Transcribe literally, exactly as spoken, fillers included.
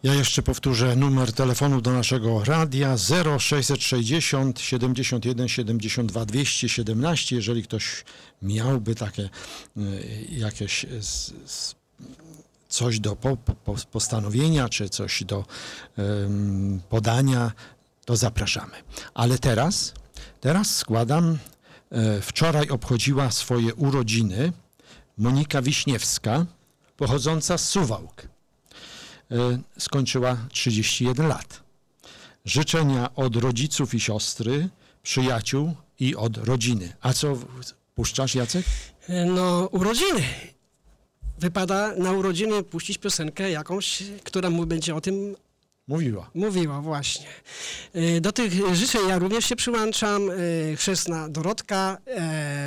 Ja jeszcze powtórzę numer telefonu do naszego radia zero sześćset sześćdziesiąt siedemdziesiąt jeden siedemdziesiąt dwa dwieście siedemnaście. Jeżeli ktoś miałby takie y, jakieś z, z, coś do po, po, postanowienia, czy coś do y, podania, to zapraszamy. Ale teraz, teraz składam, y, wczoraj obchodziła swoje urodziny Monika Wiśniewska, pochodząca z Suwałk. Skończyła trzydzieści jeden lat. Życzenia od rodziców i siostry, przyjaciół i od rodziny. A co puszczasz, Jacek? No, urodziny. Wypada na urodziny puścić piosenkę jakąś, która mu będzie o tym Mówiła. mówiła, właśnie. Do tych życzeń ja również się przyłączam. Chrzestna Dorotka,